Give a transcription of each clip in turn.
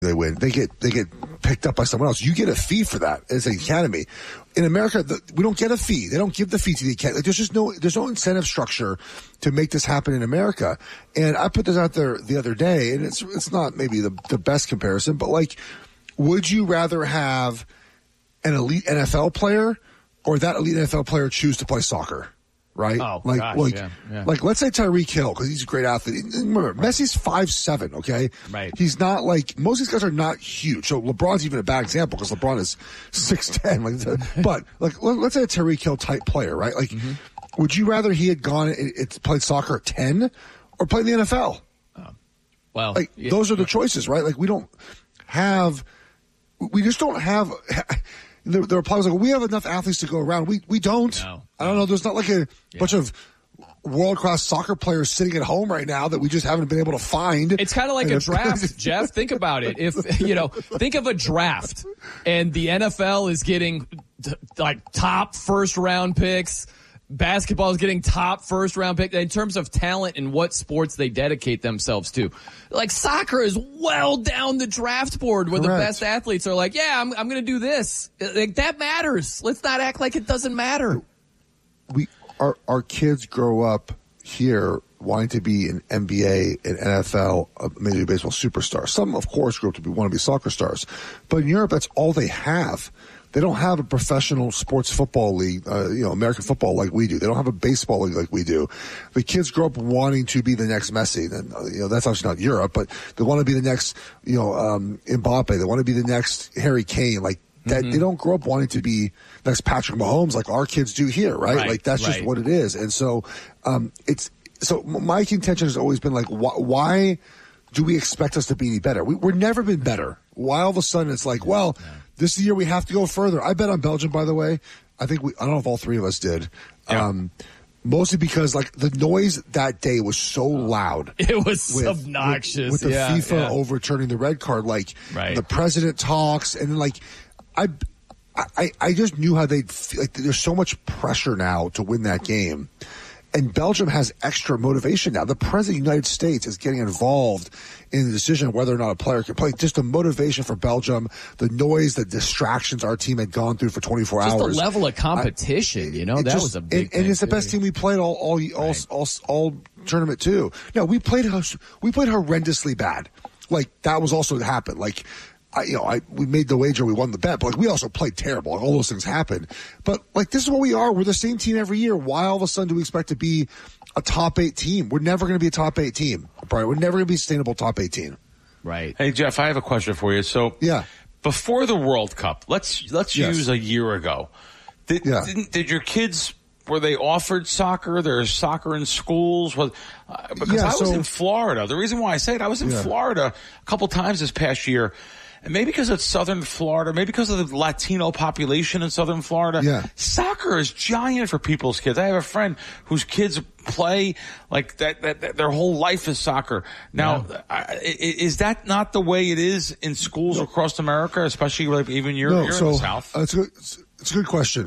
they win, they get picked up by someone else. You get a fee for that as an academy. In America, we don't get a fee. They don't give the fee to the academy. There's no incentive structure to make this happen in America. And I put this out there the other day, and it's not maybe the best comparison, but like, would you rather have an elite NFL player or that elite NFL player choose to play soccer? Right? Oh, like, gosh, yeah. Like, let's say Tyreek Hill, because he's a great athlete. Remember, Messi's 5'7", okay? Right. He's not like, most of these guys are not huge. So LeBron's even a bad example, because LeBron is 6'10". But, like, let's say a Tyreek Hill type player, right? Like, would you rather he had gone and played soccer at 10 or played in the NFL? Well, like, those are the choices, right? Like, we just don't have. There are problems like, we have enough athletes to go around. We don't. No. I don't know. There's not like a bunch of world-class soccer players sitting at home right now that we just haven't been able to find. It's kind of like a draft, Jeff. Think about it. If, think of a draft and the NFL is getting like top first-round picks. Basketball is getting top first-round pick in terms of talent and what sports they dedicate themselves to. Like, soccer is well down the draft board where Correct. the best athletes are like, yeah, I'm going to do this. Like, that matters. Let's not act like it doesn't matter. Our kids grow up here wanting to be an NBA, an NFL, a Major League Baseball superstar. Some, of course, grow up to want to be soccer stars. But in Europe, that's all they have. They don't have a professional sports football league, American football like we do. They don't have a baseball league like we do. The kids grow up wanting to be the next Messi. And, that's obviously not Europe, but they want to be the next, Mbappe. They want to be the next Harry Kane. Like that, They don't grow up wanting to be next Patrick Mahomes like our kids do here, right? Like that's just what it is. And so, so my contention has always been like, why do we expect us to be any better? We've never been better. Why all of a sudden it's like, this is the year we have to go further. I bet on Belgium, by the way. I don't know if all three of us did. Yeah. Mostly because like the noise that day was so loud. It was obnoxious. With the FIFA overturning the red card, like the president talks and then like, I just knew how they'd feel. Like there's so much pressure now to win that game. And Belgium has extra motivation now. The president of the United States is getting involved in the decision of whether or not a player can play. Just the motivation for Belgium, the noise, the distractions our team had gone through for 24 hours. Just the level of competition, that was a big thing. And it's the best team we played all tournament too. No, we played horrendously bad. Like that was also happened. Like, we made the wager, we won the bet, but like we also played terrible. Like all those things happened. But like this is what we are. We're the same team every year. Why all of a sudden do we expect to be a top 8 team? We're never going to be a top 8 team, Brian. We're never going to be a sustainable top 8 team. Right. Hey Jeff, I have a question for you. So before the World Cup, let's use a year ago. Did your kids? Were they offered soccer? There's soccer in schools. Because I was in Florida. The reason why I say it, I was in Florida a couple times this past year. And maybe because it's Southern Florida, maybe because of the Latino population in Southern Florida, soccer is giant for people's kids. I have a friend whose kids play like that their whole life is soccer. Now, is that not the way it is in schools across America, especially like even you're in the South? It's a good question.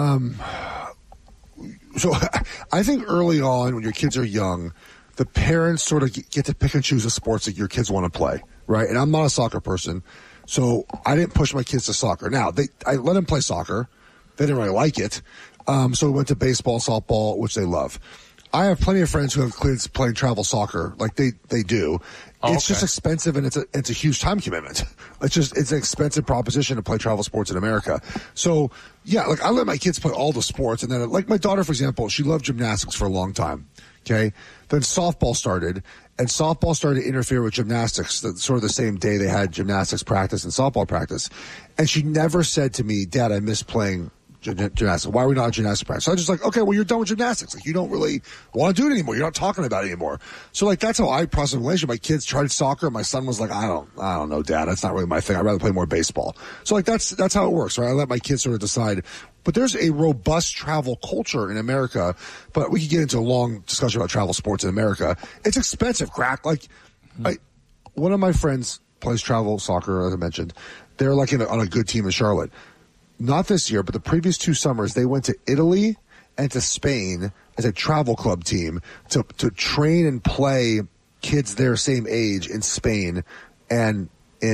So I think early on when your kids are young, the parents sort of get to pick and choose the sports that your kids want to play, right? And I'm not a soccer person, so I didn't push my kids to soccer. Now, I let them play soccer. They didn't really like it. So we went to baseball, softball, which they love. I have plenty of friends who have kids playing travel soccer, like they do. It's just expensive and it's a huge time commitment. It's an expensive proposition to play travel sports in America. So like I let my kids play all the sports, and then like my daughter, for example, she loved gymnastics for a long time. Okay. Then softball started, and softball started to interfere with gymnastics, sort of the same day they had gymnastics practice and softball practice. And she never said to me, Dad, I miss playing gymnastics. Why are we not at gymnastics practice? So I was just like, okay, well, you're done with gymnastics. Like, you don't really want to do it anymore. You're not talking about it anymore. So like, that's how I process the relationship. My kids tried soccer. My son was like, I don't know, Dad. That's not really my thing. I'd rather play more baseball. So like, that's how it works, right? I let my kids sort of decide. But there's a robust travel culture in America, but we could get into a long discussion about travel sports in America. It's expensive, crack. Like, one of my friends plays travel soccer, as I mentioned. They're like on a good team in Charlotte. Not this year, but the previous 2 summers, they went to Italy and to Spain as a travel club team to train and play kids their same age in Spain and in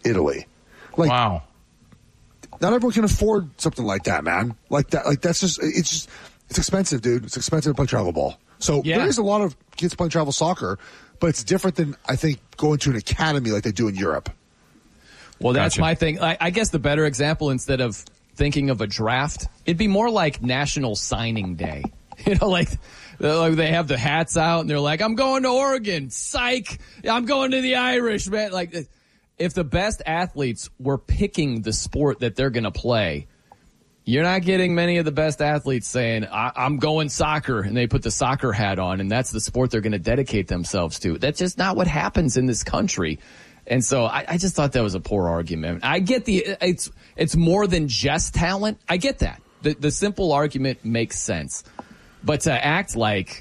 Italy. Wow. Not everyone can afford something like that, man. It's expensive, dude. It's expensive to play travel ball. So there is a lot of kids playing travel soccer, but it's different than, I think, going to an academy like they do in Europe. Well, that's my thing. I guess the better example, instead of thinking of a draft, it'd be more like National Signing Day. Like they have the hats out and they're like, I'm going to Oregon. Psych. I'm going to the Irish, man. Like, if the best athletes were picking the sport that they're going to play, you're not getting many of the best athletes saying, I'm going soccer, and they put the soccer hat on, and that's the sport they're going to dedicate themselves to. That's just not what happens in this country. And so I just thought that was a poor argument. I get it's more than just talent. I get that. The simple argument makes sense. But to act like,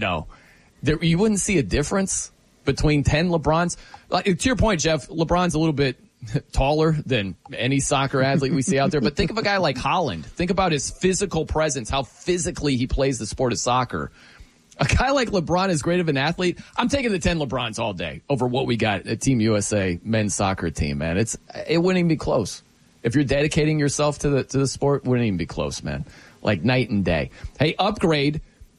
you wouldn't see a difference between 10 LeBrons. To your point, Jeff, LeBron's a little bit taller than any soccer athlete we see out there. But think of a guy like Haaland. Think about his physical presence, how physically he plays the sport of soccer. A guy like LeBron is great of an athlete. I'm taking the 10 LeBrons all day over what we got at Team USA men's soccer team, man. It wouldn't even be close. If you're dedicating yourself to the sport, it wouldn't even be close, man. Like night and day. Hey, Upgrade.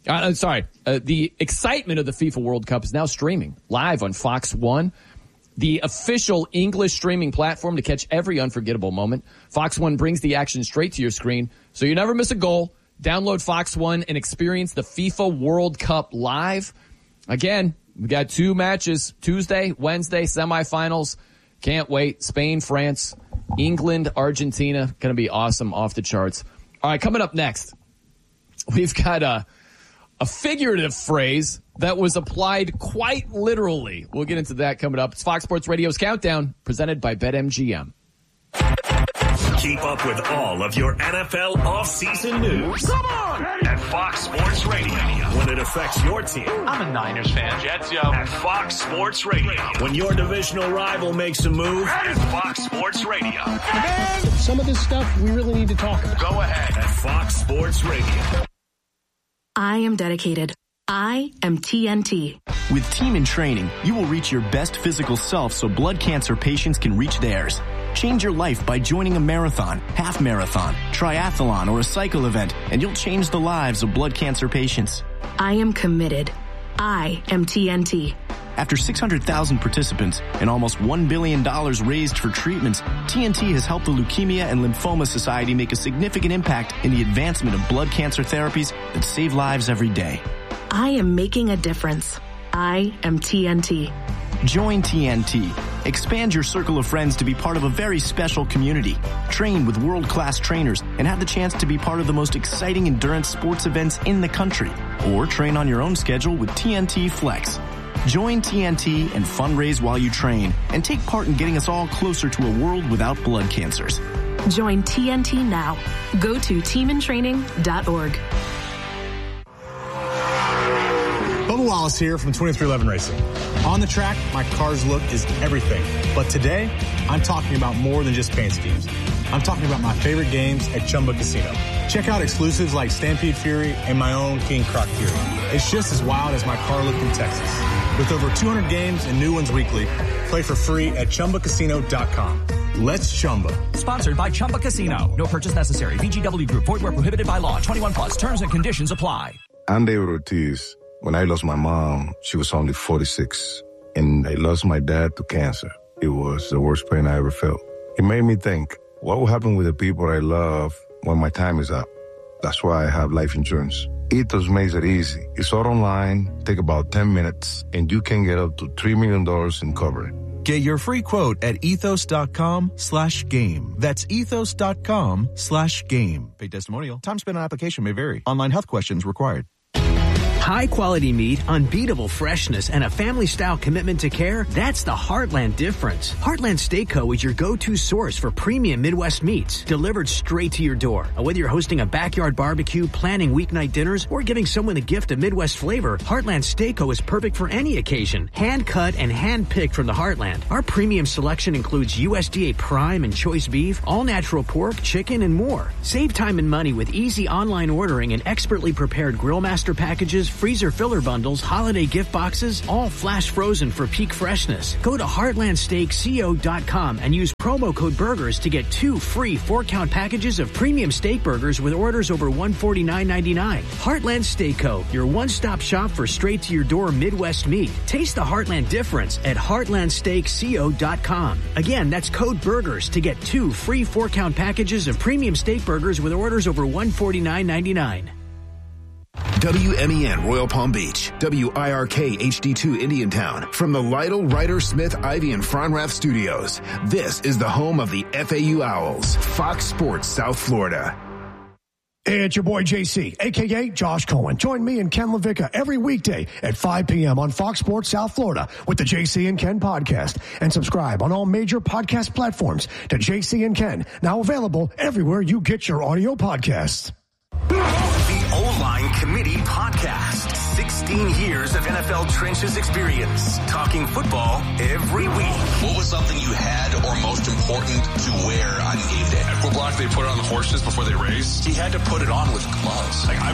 The excitement of the FIFA World Cup is now streaming live on Fox One, the official English streaming platform to catch every unforgettable moment. Fox One brings the action straight to your screen, so you never miss a goal. Download Fox One and experience the FIFA World Cup live. Again, we got 2 matches, Tuesday, Wednesday, semifinals. Can't wait. Spain, France, England, Argentina. Going to be awesome, off the charts. All right, coming up next, we've got a figurative phrase that was applied quite literally. We'll get into that coming up. It's Fox Sports Radio's Countdown, presented by BetMGM. Keep up with all of your NFL offseason news. Come on! At Fox Sports Radio. When it affects your team. I'm a Niners fan. Jets, yo. At Fox Sports Radio. When your divisional rival makes a move. At Fox Sports Radio. And some of this stuff we really need to talk about. Go ahead. At Fox Sports Radio. I am dedicated. I am TNT. With Team in Training, you will reach your best physical self so blood cancer patients can reach theirs. Change your life by joining a marathon, half marathon, triathlon, or a cycle event, and you'll change the lives of blood cancer patients. I am committed. I am TNT. After 600,000 participants and almost $1 billion raised for treatments, TNT has helped the Leukemia and Lymphoma Society make a significant impact in the advancement of blood cancer therapies that save lives every day. I am making a difference. I am TNT. Join TNT. Expand your circle of friends to be part of a very special community. Train with world-class trainers and have the chance to be part of the most exciting endurance sports events in the country. Or train on your own schedule with TNT Flex. Join TNT and fundraise while you train and take part in getting us all closer to a world without blood cancers. Join TNT now. Go to teamintraining.org. Bubba Wallace here from 2311 Racing. On the track, my car's look is everything. But today, I'm talking about more than just paint schemes. I'm talking about my favorite games at Chumba Casino. Check out exclusives like Stampede Fury and my own King Croc Fury. It's just as wild as my car look in Texas. With over 200 games and new ones weekly, play for free at ChumbaCasino.com. Let's Chumba. Sponsored by Chumba Casino. No purchase necessary. VGW Group. Void where prohibited by law. 21 plus. Terms and conditions apply. I'm David Ortiz. When I lost my mom, she was only 46. And I lost my dad to cancer. It was the worst pain I ever felt. It made me think, what will happen with the people I love when my time is up? That's why I have life insurance. Ethos makes it easy. It's all online, take about 10 minutes, and you can get up to $3 million in coverage. Get your free quote at ethos.com/game. That's ethos.com/game. Paid testimonial. Time spent on application may vary. Online health questions required. High quality meat, unbeatable freshness, and a family-style commitment to care, that's the Heartland difference. Heartland Steak Co. is your go-to source for premium Midwest meats, delivered straight to your door. Whether you're hosting a backyard barbecue, planning weeknight dinners, or giving someone a gift of Midwest flavor, Heartland Steak Co. is perfect for any occasion. Hand-cut and hand-picked from the Heartland. Our premium selection includes USDA Prime and Choice Beef, all-natural pork, chicken, and more. Save time and money with easy online ordering and expertly prepared Grill Master packages freezer filler bundles, holiday gift boxes, all flash frozen for peak freshness. Go to heartlandsteakco.com and use promo code BURGERS to get 2 free 4-count packages of premium steak burgers with orders over $149.99. Heartland Steak Co., your one-stop shop for straight-to-your-door Midwest meat. Taste the Heartland difference at heartlandsteakco.com. Again, that's code BURGERS to get 2 free 4-count packages of premium steak burgers with orders over $149.99. WMEN Royal Palm Beach, WIRK HD2 Indiantown. From the Lytle, Ryder, Smith, Ivy, and Fronrath studios, this is the home of the FAU Owls, Fox Sports South Florida. Hey, it's your boy JC, a.k.a. Josh Cohen. Join me and Ken LaVicka every weekday at 5 p.m. on Fox Sports South Florida with the JC and Ken podcast. And subscribe on all major podcast platforms to JC and Ken, now available everywhere you get your audio podcasts. The O-Line Committee Podcast. 16 years of NFL trenches experience. Talking football every week. What was something you had or most important to wear on game day? At football, they put it on the horses before they race. He had to put it on with gloves. Like, I